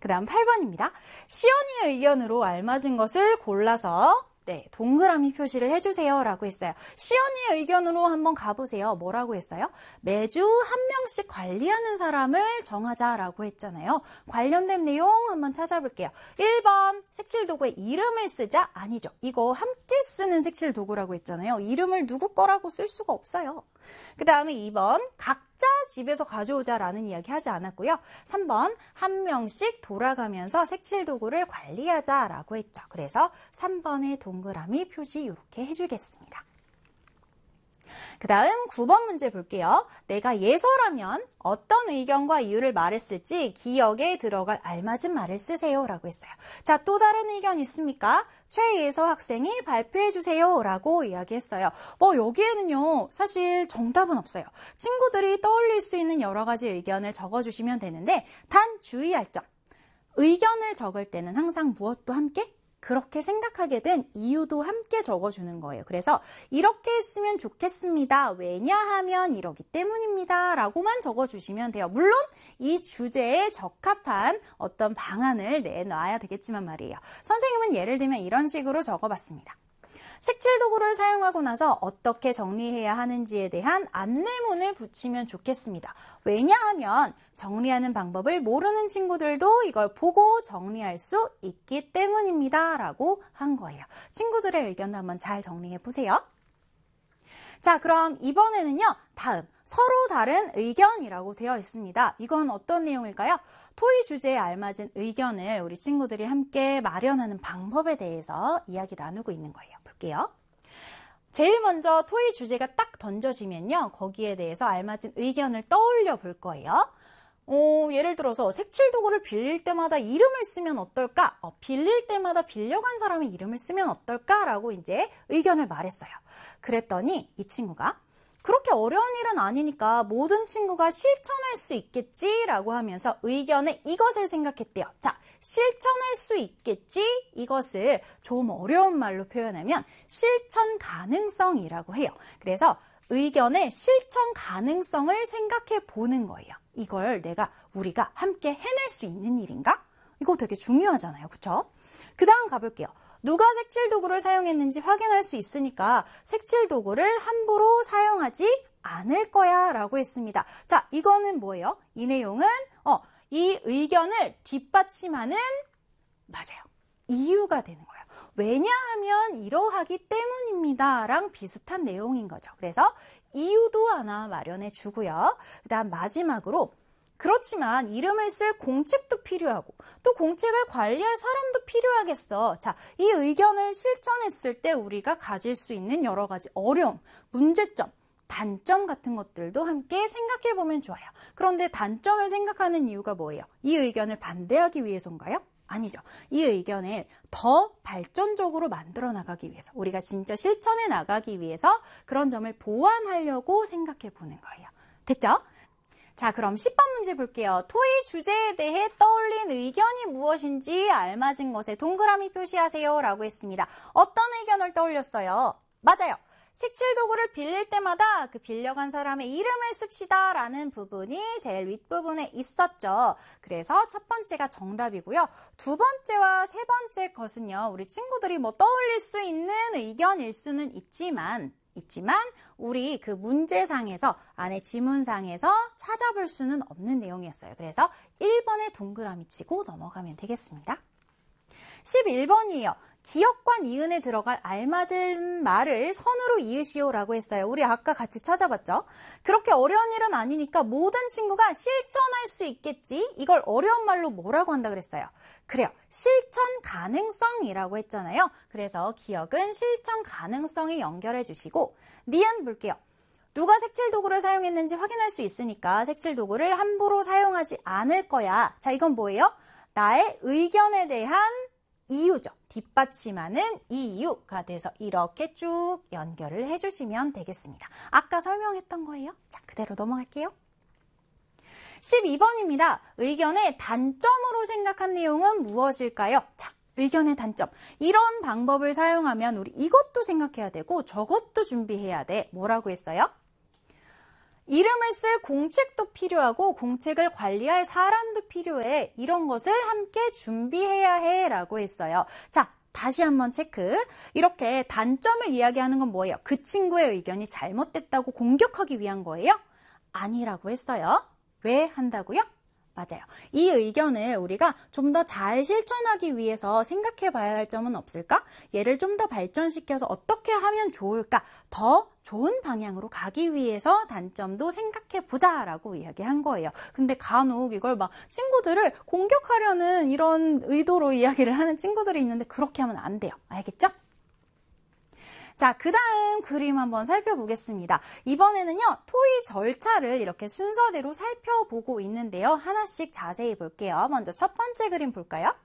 그 다음 8번입니다. 시연이의 의견으로 알맞은 것을 골라서 동그라미 표시를 해주세요 라고 했어요. 시연이의 의견으로 한번 가보세요. 뭐라고 했어요? 매주 한 명씩 관리하는 사람을 정하자라고 했잖아요. 관련된 내용 한번 찾아볼게요. 1번 색칠도구에 이름을 쓰자? 아니죠. 이거 함께 쓰는 색칠도구라고 했잖아요. 이름을 누구 거라고 쓸 수가 없어요. 그 다음에 2번 각자 집에서 가져오자라는 이야기 하지 않았고요. 3번 한 명씩 돌아가면서 색칠도구를 관리하자라고 했죠. 그래서 3번의 동그라미 표시 이렇게 해주겠습니다. 그 다음 9번 문제 볼게요. 내가 예서라면 어떤 의견과 이유를 말했을지 기억에 들어갈 알맞은 말을 쓰세요 라고 했어요. 자, 또 다른 의견 있습니까? 최예서 학생이 발표해 주세요 라고 이야기했어요. 여기에는요 사실 정답은 없어요. 친구들이 떠올릴 수 있는 여러 가지 의견을 적어주시면 되는데 단 주의할 점. 의견을 적을 때는 항상 무엇도 함께 그렇게 생각하게 된 이유도 함께 적어주는 거예요. 그래서 이렇게 했으면 좋겠습니다. 왜냐하면 이러기 때문입니다. 라고만 적어주시면 돼요. 물론 이 주제에 적합한 어떤 방안을 내놔야 되겠지만 말이에요. 선생님은 예를 들면 이런 식으로 적어봤습니다. 색칠도구를 사용하고 나서 어떻게 정리해야 하는지에 대한 안내문을 붙이면 좋겠습니다. 왜냐하면 정리하는 방법을 모르는 친구들도 이걸 보고 정리할 수 있기 때문입니다. 라고 한 거예요. 친구들의 의견도 한번 잘 정리해 보세요. 자, 그럼 이번에는요. 다음 서로 다른 의견이라고 되어 있습니다. 이건 어떤 내용일까요? 토의 주제에 알맞은 의견을 우리 친구들이 함께 마련하는 방법에 대해서 이야기 나누고 있는 거예요. 볼게요. 제일 먼저 토의 주제가 딱 던져지면요. 거기에 대해서 알맞은 의견을 떠올려 볼 거예요. 예를 들어서 색칠도구를 빌릴 때마다 이름을 쓰면 어떨까? 빌릴 때마다 빌려간 사람의 이름을 쓰면 어떨까라고 이제 의견을 말했어요. 그랬더니 이 친구가 그렇게 어려운 일은 아니니까 모든 친구가 실천할 수 있겠지라고 하면서 의견에 이것을 생각했대요. 자, 실천할 수 있겠지? 이것을 좀 어려운 말로 표현하면 실천 가능성이라고 해요. 그래서 의견의 실천 가능성을 생각해 보는 거예요. 이걸 우리가 함께 해낼 수 있는 일인가? 이거 되게 중요하잖아요. 그쵸? 그 다음 가볼게요. 누가 색칠도구를 사용했는지 확인할 수 있으니까 색칠도구를 함부로 사용하지 않을 거야 라고 했습니다. 자, 이거는 뭐예요? 이 내용은 이 의견을 뒷받침하는 맞아요. 이유가 되는 거예요. 왜냐하면 이러하기 때문입니다. 랑 비슷한 내용인 거죠. 그래서 이유도 하나 마련해 주고요. 그 다음 마지막으로 그렇지만 이름을 쓸 공책도 필요하고 또 공책을 관리할 사람도 필요하겠어. 자, 이 의견을 실천했을 때 우리가 가질 수 있는 여러 가지 어려움, 문제점, 단점 같은 것들도 함께 생각해 보면 좋아요. 그런데 단점을 생각하는 이유가 뭐예요? 이 의견을 반대하기 위해서인가요? 아니죠. 이 의견을 더 발전적으로 만들어 나가기 위해서, 우리가 진짜 실천해 나가기 위해서 그런 점을 보완하려고 생각해 보는 거예요. 됐죠? 자, 그럼 10번 문제 볼게요. 토의 주제에 대해 떠올린 의견이 무엇인지 알맞은 것에 동그라미 표시하세요 라고 했습니다. 어떤 의견을 떠올렸어요? 맞아요. 색칠도구를 빌릴 때마다 그 빌려간 사람의 이름을 씁시다 라는 부분이 제일 윗부분에 있었죠. 그래서 첫 번째가 정답이고요. 두 번째와 세 번째 것은요. 우리 친구들이 떠올릴 수 있는 의견일 수는 있지만 우리 그 문제상에서 안에 지문상에서 찾아볼 수는 없는 내용이었어요. 그래서 1번에 동그라미 치고 넘어가면 되겠습니다. 11번이에요. 기역과 니은에 들어갈 알맞은 말을 선으로 이으시오 라고 했어요. 우리 아까 같이 찾아봤죠? 그렇게 어려운 일은 아니니까 모든 친구가 실천할 수 있겠지? 이걸 어려운 말로 뭐라고 한다 그랬어요? 그래요. 실천 가능성이라고 했잖아요. 그래서 기역은 실천 가능성에 연결해 주시고 니은 볼게요. 누가 색칠도구를 사용했는지 확인할 수 있으니까 색칠도구를 함부로 사용하지 않을 거야. 자, 이건 뭐예요? 나의 의견에 대한 이유죠. 뒷받침하는 이유가 돼서 이렇게 쭉 연결을 해주시면 되겠습니다. 아까 설명했던 거예요. 자, 그대로 넘어갈게요. 12번입니다. 의견의 단점으로 생각한 내용은 무엇일까요? 자, 의견의 단점. 이런 방법을 사용하면 우리 이것도 생각해야 되고 저것도 준비해야 돼. 뭐라고 했어요? 이름을 쓸 공책도 필요하고 공책을 관리할 사람도 필요해. 이런 것을 함께 준비해야 해 라고 했어요. 자, 다시 한번 체크. 이렇게 단점을 이야기하는 건 뭐예요? 그 친구의 의견이 잘못됐다고 공격하기 위한 거예요? 아니라고 했어요. 왜 한다고요? 맞아요. 이 의견을 우리가 좀 더 잘 실천하기 위해서 생각해 봐야 할 점은 없을까? 얘를 좀 더 발전시켜서 어떻게 하면 좋을까? 더 좋은 방향으로 가기 위해서 단점도 생각해 보자 라고 이야기한 거예요. 근데 간혹 이걸 막 친구들을 공격하려는 이런 의도로 이야기를 하는 친구들이 있는데 그렇게 하면 안 돼요. 알겠죠? 자, 그 다음 그림 한번 살펴보겠습니다. 이번에는요, 토의 절차를 이렇게 순서대로 살펴보고 있는데요. 하나씩 자세히 볼게요. 먼저 첫 번째 그림 볼까요?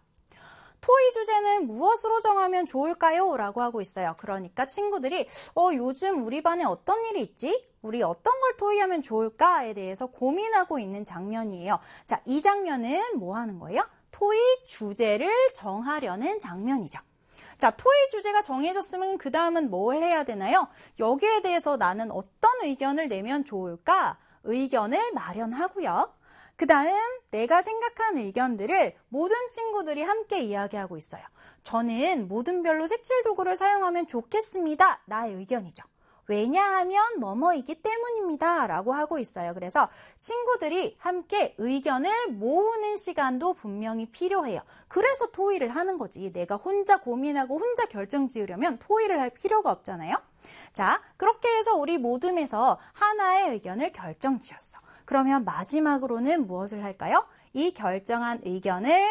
토의 주제는 무엇으로 정하면 좋을까요? 라고 하고 있어요. 그러니까 친구들이 요즘 우리 반에 어떤 일이 있지? 우리 어떤 걸 토의하면 좋을까에 대해서 고민하고 있는 장면이에요. 자, 이 장면은 뭐 하는 거예요? 토의 주제를 정하려는 장면이죠. 자, 토의 주제가 정해졌으면 그 다음은 뭘 해야 되나요? 여기에 대해서 나는 어떤 의견을 내면 좋을까? 의견을 마련하고요. 그 다음 내가 생각한 의견들을 모든 친구들이 함께 이야기하고 있어요. 저는 모든 별로 색칠 도구를 사용하면 좋겠습니다. 나의 의견이죠. 왜냐하면 뭐뭐이기 때문입니다. 라고 하고 있어요. 그래서 친구들이 함께 의견을 모으는 시간도 분명히 필요해요. 그래서 토의를 하는 거지. 내가 혼자 고민하고 혼자 결정 지으려면 토의를 할 필요가 없잖아요. 자, 그렇게 해서 우리 모둠에서 하나의 의견을 결정 지었어. 그러면 마지막으로는 무엇을 할까요? 이 결정한 의견을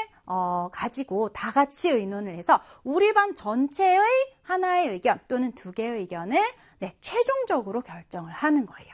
가지고 다 같이 의논을 해서 우리 반 전체의 하나의 의견 또는 두 개의 의견을 최종적으로 결정을 하는 거예요.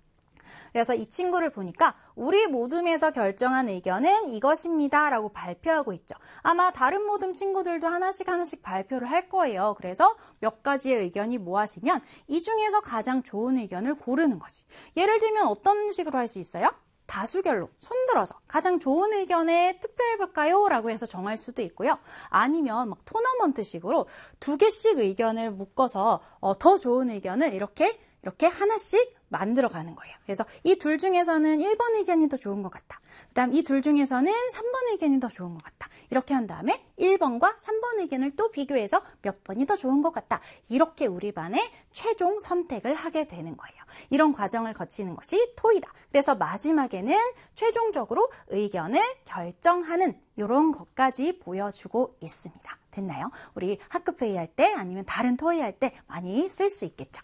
그래서 이 친구를 보니까 우리 모둠에서 결정한 의견은 이것입니다 라고 발표하고 있죠. 아마 다른 모둠 친구들도 하나씩 발표를 할 거예요. 그래서 몇 가지의 의견이 모아지면 이 중에서 가장 좋은 의견을 고르는 거지. 예를 들면 어떤 식으로 할 수 있어요? 다수결로 손들어서 가장 좋은 의견에 투표해볼까요? 라고 해서 정할 수도 있고요. 아니면 막 토너먼트식으로 두 개씩 의견을 묶어서 더 좋은 의견을 이렇게 하나씩 만들어가는 거예요. 그래서 이 둘 중에서는 1번 의견이 더 좋은 것 같다. 그 다음 이 둘 중에서는 3번 의견이 더 좋은 것 같다. 이렇게 한 다음에 1번과 3번 의견을 또 비교해서 몇 번이 더 좋은 것 같다. 이렇게 우리 반의 최종 선택을 하게 되는 거예요. 이런 과정을 거치는 것이 토의다. 그래서 마지막에는 최종적으로 의견을 결정하는 이런 것까지 보여주고 있습니다. 됐나요? 우리 학급 회의할 때 아니면 다른 토의할 때 많이 쓸 수 있겠죠.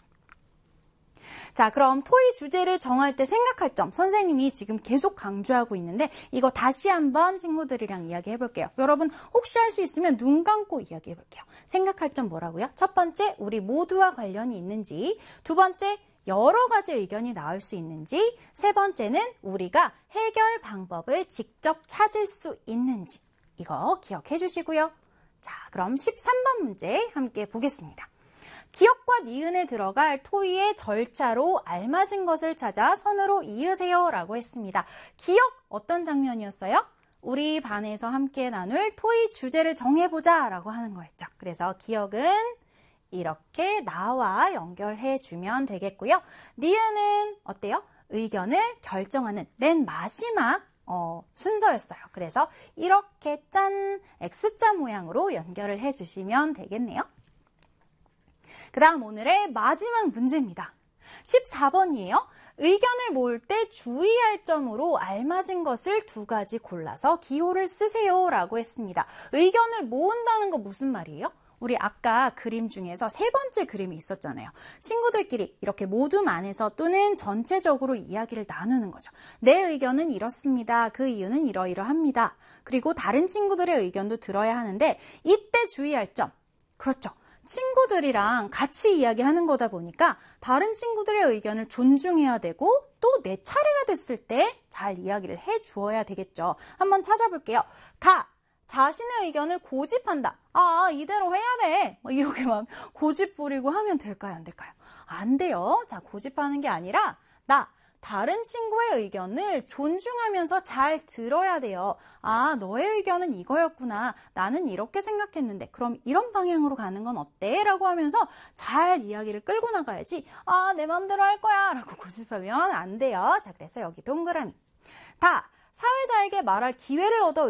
자, 그럼 토의 주제를 정할 때 생각할 점 선생님이 지금 계속 강조하고 있는데 이거 다시 한번 친구들이랑 이야기해 볼게요. 여러분 혹시 할 수 있으면 눈 감고 이야기해 볼게요. 생각할 점 뭐라고요? 첫 번째, 우리 모두와 관련이 있는지. 두 번째, 여러 가지 의견이 나올 수 있는지. 세 번째는 우리가 해결 방법을 직접 찾을 수 있는지. 이거 기억해 주시고요. 자, 그럼 13번 문제 함께 보겠습니다. 기역과 니은에 들어갈 토의의 절차로 알맞은 것을 찾아 선으로 이으세요 라고 했습니다. 기역 어떤 장면이었어요? 우리 반에서 함께 나눌 토의 주제를 정해보자 라고 하는 거였죠. 그래서 기역은 이렇게 나와 연결해 주면 되겠고요. 니은은 어때요? 의견을 결정하는 맨 마지막 순서였어요. 그래서 이렇게 짠 X자 모양으로 연결을 해 주시면 되겠네요. 그 다음 오늘의 마지막 문제입니다. 14번이에요. 의견을 모을 때 주의할 점으로 알맞은 것을 두 가지 골라서 기호를 쓰세요 라고 했습니다. 의견을 모은다는 거 무슨 말이에요? 우리 아까 그림 중에서 세 번째 그림이 있었잖아요. 친구들끼리 이렇게 모둠 안에서 또는 전체적으로 이야기를 나누는 거죠. 내 의견은 이렇습니다. 그 이유는 이러이러합니다. 그리고 다른 친구들의 의견도 들어야 하는데 이때 주의할 점. 그렇죠. 친구들이랑 같이 이야기하는 거다 보니까 다른 친구들의 의견을 존중해야 되고 또 내 차례가 됐을 때 잘 이야기를 해 주어야 되겠죠. 한번 찾아볼게요. 자신의 의견을 고집한다. 이대로 해야 돼. 이렇게 막 고집 부리고 하면 될까요? 안 될까요? 안 돼요. 자, 고집하는 게 아니라 다른 친구의 의견을 존중하면서 잘 들어야 돼요. 아, 너의 의견은 이거였구나. 나는 이렇게 생각했는데 그럼 이런 방향으로 가는 건 어때? 라고 하면서 잘 이야기를 끌고 나가야지. 아, 내 마음대로 할 거야 라고 고집하면 안 돼요. 자, 그래서 여기 동그라미. 다 사회자에게 말할 기회를 얻어